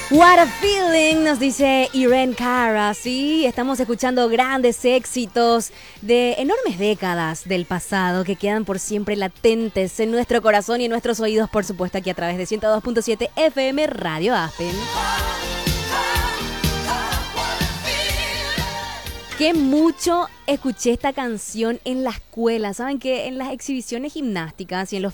What a feeling, nos dice Irene Cara. Sí, estamos escuchando grandes éxitos de enormes décadas del pasado que quedan por siempre latentes en nuestro corazón y en nuestros oídos, por supuesto, aquí a través de 102.7 FM Radio Aspen. Qué mucho escuché esta canción en la escuela. Saben que en las exhibiciones gimnásticas y en los